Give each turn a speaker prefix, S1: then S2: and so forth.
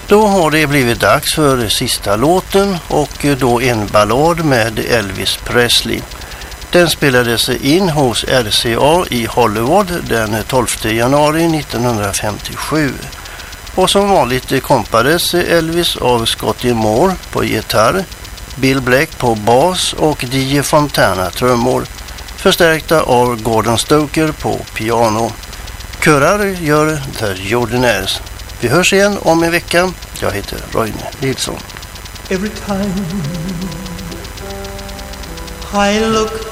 S1: Då har det blivit dags för sista låten och då en ballad med Elvis Presley. Den spelades in hos RCA i Hollywood den 12 januari 1957. Och som vanligt kompades Elvis av Scotty Moore på gitarr, Bill Black på bas och DJ Fontana trummor, förstärkta av Gordon Stoker på piano. Körar gör The Jordanaires. Vi hörs igen om en vecka. Jag heter Roine Nilsson.
S2: Every time I look